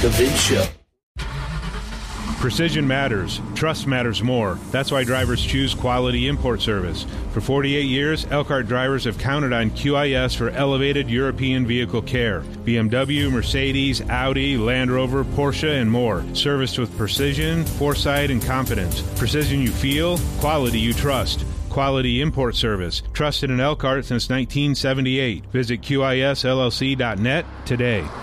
The Vid Show. Precision matters. Trust matters more. That's why drivers choose Quality Import Service. For 48 years, Elkhart drivers have counted on QIS for elevated European vehicle care. BMW, Mercedes, Audi, Land Rover, Porsche, and more. Serviced with precision, foresight, and confidence. Precision you feel, quality you trust. Quality Import Service. Trusted in Elkhart since 1978. Visit QISLLC.net today.